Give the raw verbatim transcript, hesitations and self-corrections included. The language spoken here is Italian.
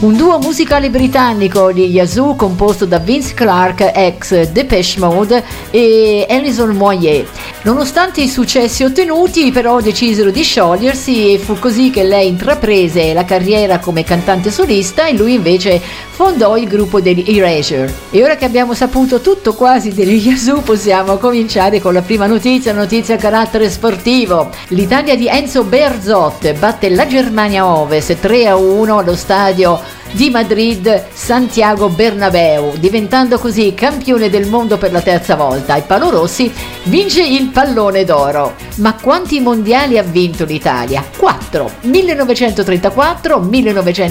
Un duo musicale britannico, gli Yazoo, composto da Vince Clarke, ex Depeche Mode, e Alison Moyet. Nonostante i successi ottenuti, però decisero di sciogliersi e fu così che lei intraprese la carriera come cantante solista e lui invece fondò il gruppo degli Erasure. E ora che abbiamo saputo tutto quasi degli Yazoo, possiamo cominciare con la prima notizia, notizia a carattere sportivo. L'Italia di Enzo Bearzot batte la Germania Ovest tre a uno allo stadio di Madrid Santiago Bernabéu, diventando così campione del mondo per la terza volta. I palorossi vince il pallone d'oro. Ma quanti mondiali ha vinto l'Italia? quattro: millenovecentotrentaquattro, millenovecentottantadue,